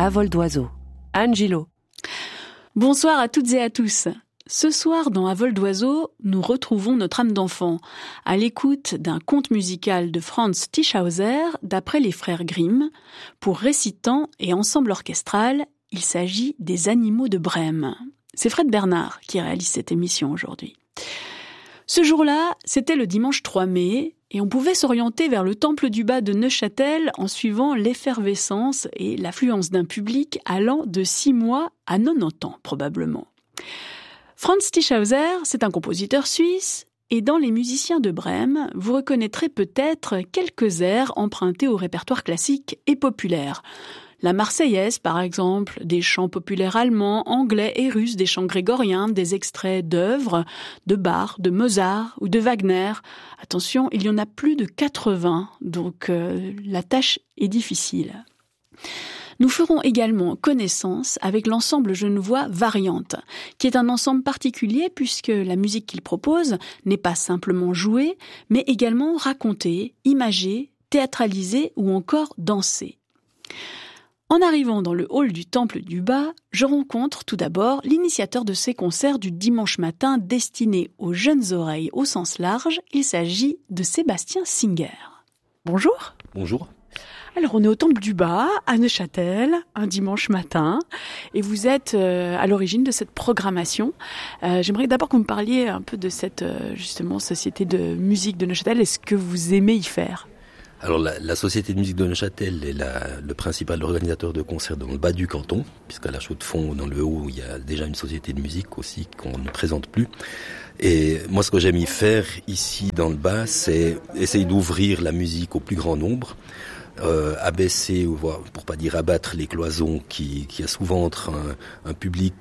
À vol d'oiseau. Anne Gillot. Bonsoir à toutes et à tous. Ce soir, dans À vol d'oiseau, nous retrouvons notre âme d'enfant, à l'écoute d'un conte musical de Franz Tischhauser, d'après les frères Grimm. Pour récitant et ensemble orchestral, il s'agit des animaux de Brême. C'est Fred Bernard qui réalise cette émission aujourd'hui. Ce jour-là, c'était le dimanche 3 mai, et on pouvait s'orienter vers le temple du bas de Neuchâtel en suivant l'effervescence et l'affluence d'un public allant de 6 mois à 90 ans, probablement. Franz Tischhauser, c'est un compositeur suisse, et dans les musiciens de Brême, vous reconnaîtrez peut-être quelques airs empruntés au répertoire classique et populaire. La Marseillaise, par exemple, des chants populaires allemands, anglais et russes, des chants grégoriens, des extraits d'œuvres de Bach, de Mozart ou de Wagner. Attention, il y en a plus de 80, donc la tâche est difficile. Nous ferons également connaissance avec l'ensemble genevois Variante, qui est un ensemble particulier puisque la musique qu'il propose n'est pas simplement jouée, mais également racontée, imagée, théâtralisée ou encore dansée. En arrivant dans le hall du Temple du Bas, je rencontre tout d'abord l'initiateur de ces concerts du dimanche matin destinés aux jeunes oreilles au sens large. Il s'agit de Sébastien Singer. Bonjour. Bonjour. Alors on est au Temple du Bas, à Neuchâtel, un dimanche matin, et vous êtes à l'origine de cette programmation. J'aimerais d'abord que vous me parliez un peu de cette justement société de musique de Neuchâtel. Est-ce que vous aimez y faire ? Alors la Société de musique de Neuchâtel est le principal organisateur de concerts dans le bas du canton, puisqu'à la Chaux-de-Fonds, dans le haut, il y a déjà une société de musique aussi qu'on ne présente plus. Et moi, ce que j'aime y faire ici dans le bas, c'est essayer d'ouvrir la musique au plus grand nombre, abaisser, ou pour pas dire abattre les cloisons qui a souvent entre un public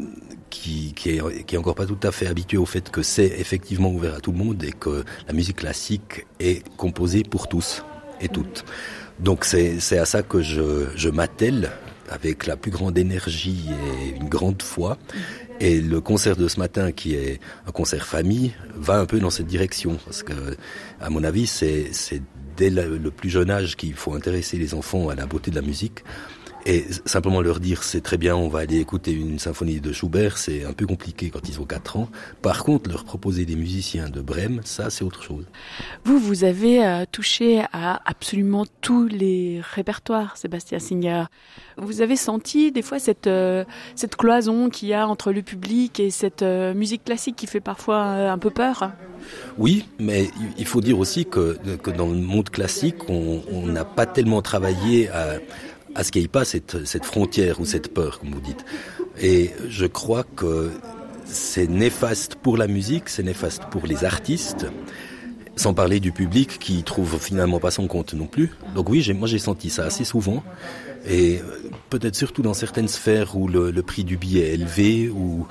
qui est encore pas tout à fait habitué au fait que c'est effectivement ouvert à tout le monde et que la musique classique est composée pour tous et toutes. Donc c'est à ça que je m'attelle avec la plus grande énergie et une grande foi. Et le concert de ce matin, qui est un concert famille, va un peu dans cette direction. Parce que, à mon avis, c'est dès le plus jeune âge qu'il faut intéresser les enfants à la beauté de la musique. Et simplement leur dire, c'est très bien, on va aller écouter une symphonie de Schubert, c'est un peu compliqué quand ils ont 4 ans. Par contre, leur proposer des musiciens de Brême, ça, c'est autre chose. Vous avez touché à absolument tous les répertoires, Sébastien Singer. Vous avez senti des fois cette cloison qu'il y a entre le public et cette musique classique qui fait parfois un peu peur ? Oui, mais il faut dire aussi que dans le monde classique, on n'a pas tellement travaillé à ce qu'il n'y ait pas cette frontière ou cette peur, comme vous dites. Et je crois que c'est néfaste pour la musique, c'est néfaste pour les artistes, sans parler du public qui trouve finalement pas son compte non plus. Donc oui, moi j'ai senti ça assez souvent, et peut-être surtout dans certaines sphères où le prix du billet est élevé, où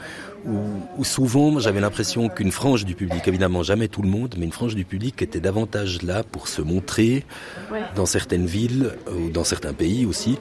souvent j'avais l'impression qu'une frange du public, évidemment jamais tout le monde, mais une frange du public était davantage là pour se montrer dans certaines villes ou dans certains pays aussi,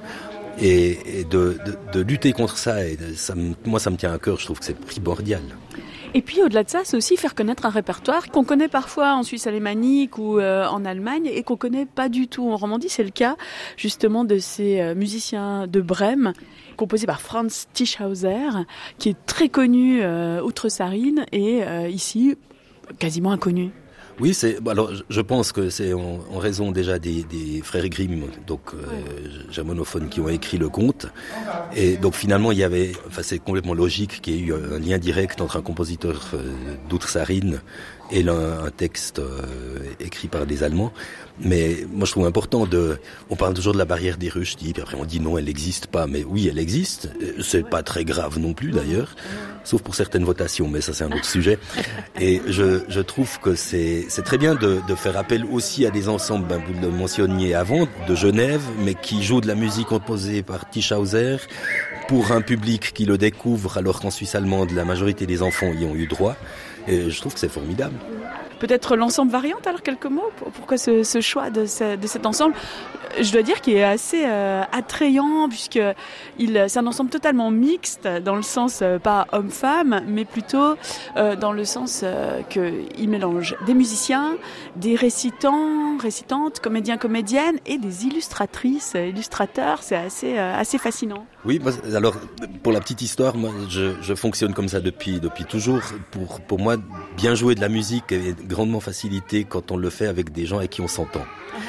et de lutter contre ça, et moi ça me tient à cœur, je trouve que c'est primordial. Et puis au-delà de ça, c'est aussi faire connaître un répertoire qu'on connaît parfois en Suisse alémanique ou en Allemagne et qu'on connaît pas du tout en Romandie. C'est le cas justement de ces musiciens de Brême, composés par Franz Tischhauser, qui est très connu outre-Sarine et ici quasiment inconnu. Oui, alors je pense que c'est en raison déjà des frères Grimm, donc germanophones, qui ont écrit le conte. Et donc finalement c'est complètement logique qu'il y ait eu un lien direct entre un compositeur d'outre-Sarine et un texte écrit par des Allemands. Mais moi je trouve important on parle toujours de la barrière des ruches, puis après on dit non, elle n'existe pas, mais oui, elle existe. C'est pas très grave non plus d'ailleurs, sauf pour certaines votations, mais ça c'est un autre sujet. Et je trouve que c'est très bien de faire appel aussi à des ensembles, vous le mentionniez avant, de Genève, mais qui jouent de la musique composée par Tischhauser pour un public qui le découvre, alors qu'en Suisse allemande, la majorité des enfants y ont eu droit. Et je trouve que c'est formidable. Peut-être l'ensemble Variante, alors quelques mots ? Pourquoi ce choix de cet ensemble ? je dois dire qu'il est assez attrayant, puisque c'est un ensemble totalement mixte, dans le sens pas homme-femme, mais plutôt dans le sens qu'il mélange des musiciens, des récitantes, comédiens, comédiennes, et des illustratrices, illustrateurs. C'est assez fascinant. Oui, alors pour la petite histoire, moi je fonctionne comme ça depuis toujours. Pour moi, bien jouer de la musique est grandement facilité quand on le fait avec des gens avec qui on s'entend.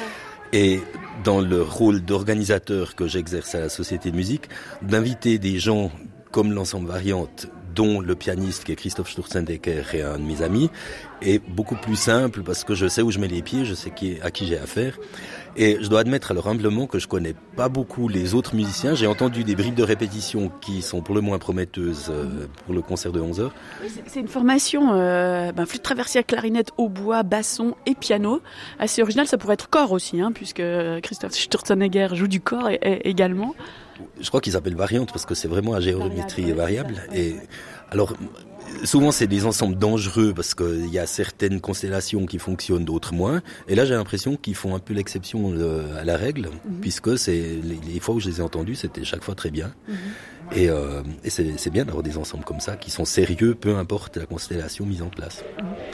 Et dans le rôle d'organisateur que j'exerce à la Société de musique, d'inviter des gens comme l'ensemble Variante, dont le pianiste qui est Christoph Sturzenegger est un de mes amis, est beaucoup plus simple parce que je sais où je mets les pieds, je sais à qui j'ai affaire. Et je dois admettre alors humblement que je connais pas beaucoup les autres musiciens. J'ai entendu des bribes de répétition qui sont pour le moins prometteuses pour le concert de 11h. C'est une formation flûte traversière, clarinette, hautbois, basson et piano. Assez original, ça pourrait être corps aussi, puisque Christoph Sturzenegger joue du corps également. Je crois qu'ils s'appellent variantes parce que c'est vraiment à géométrie variable. Et alors, souvent c'est des ensembles dangereux parce qu'il y a certaines constellations qui fonctionnent, d'autres moins. Et là j'ai l'impression qu'ils font un peu l'exception à la règle, puisque les fois où je les ai entendus, c'était chaque fois très bien. Et c'est bien d'avoir des ensembles comme ça qui sont sérieux, peu importe la constellation mise en place.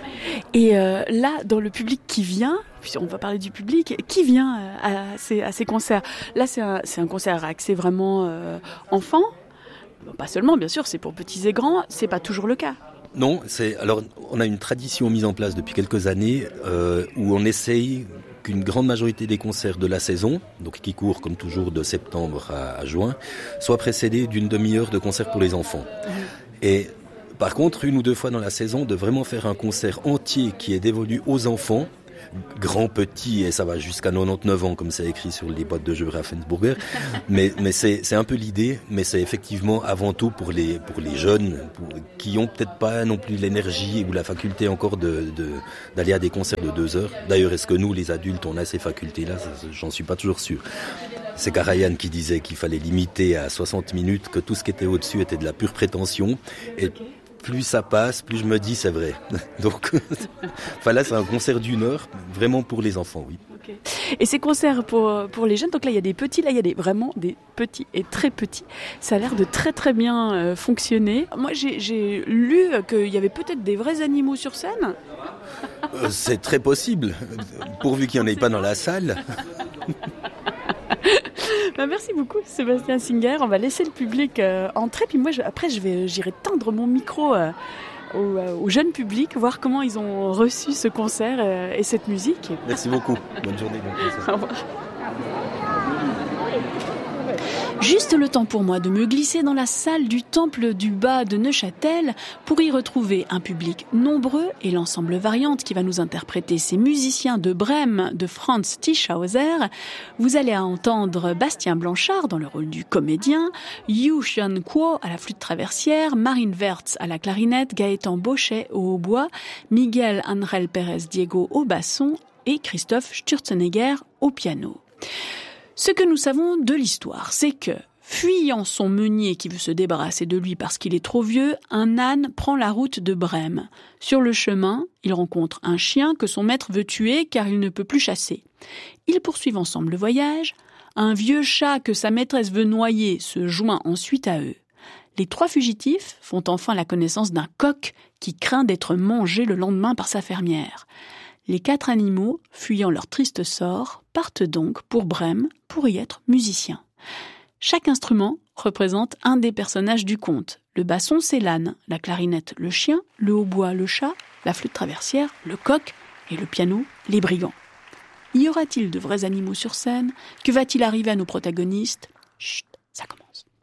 Et là, dans le public qui vient, on va parler du public, qui vient à ces concerts? Là, c'est un concert axé vraiment enfant. Pas seulement, bien sûr, c'est pour petits et grands, c'est pas toujours le cas. Non, alors on a une tradition mise en place depuis quelques années où on essaye qu'une grande majorité des concerts de la saison, donc qui courent comme toujours de septembre à juin, soient précédés d'une demi-heure de concert pour les enfants. Et par contre, 1 ou 2 fois dans la saison, de vraiment faire un concert entier qui est dévolu aux enfants, grand, petit, et ça va jusqu'à 99 ans, comme c'est écrit sur les boîtes de jeux Ravensburger. Mais c'est un peu l'idée, mais c'est effectivement avant tout pour les jeunes, qui ont peut-être pas non plus l'énergie ou la faculté encore d'aller à des concerts de 2 heures. D'ailleurs, est-ce que nous, les adultes, on a ces facultés-là? J'en suis pas toujours sûr. C'est Karajan qui disait qu'il fallait limiter à 60 minutes, que tout ce qui était au-dessus était de la pure prétention. Et plus ça passe, plus je me dis c'est vrai. Donc, là c'est un concert d'1 heure, vraiment pour les enfants, oui. Okay. Et ces concerts pour les jeunes, donc là il y a des petits, là il y a vraiment des petits et très petits. Ça a l'air de très très bien fonctionner. Moi j'ai lu qu'il y avait peut-être des vrais animaux sur scène. C'est très possible, pourvu qu'il n'y en ait pas dans la salle. Merci beaucoup Sébastien Singer. On va laisser le public entrer, puis moi après j'irai tendre mon micro au jeune public, voir comment ils ont reçu ce concert et cette musique. Merci beaucoup. Bonne journée. Au revoir. Juste le temps pour moi de me glisser dans la salle du Temple du Bas de Neuchâtel pour y retrouver un public nombreux et l'ensemble Variante qui va nous interpréter ces musiciens de Brême de Franz Tischhauser. Vous allez entendre Bastien Blanchard dans le rôle du comédien, Yu Xian Kuo à la flûte traversière, Marine Wertz à la clarinette, Gaëtan Bochet au hautbois, Miguel Ángel Pérez Diego au basson et Christoph Sturzenegger au piano. Ce que nous savons de l'histoire, c'est que, fuyant son meunier qui veut se débarrasser de lui parce qu'il est trop vieux, un âne prend la route de Brême. Sur le chemin, il rencontre un chien que son maître veut tuer car il ne peut plus chasser. Ils poursuivent ensemble le voyage. Un vieux chat que sa maîtresse veut noyer se joint ensuite à eux. Les 3 fugitifs font enfin la connaissance d'un coq qui craint d'être mangé le lendemain par sa fermière. Les 4 animaux, fuyant leur triste sort, partent donc pour Brême pour y être musiciens. Chaque instrument représente un des personnages du conte. Le basson, c'est l'âne, la clarinette, le chien, le hautbois, le chat, la flûte traversière, le coq et le piano, les brigands. Y aura-t-il de vrais animaux sur scène? Que va-t-il arriver à nos protagonistes? Chut, ça commence.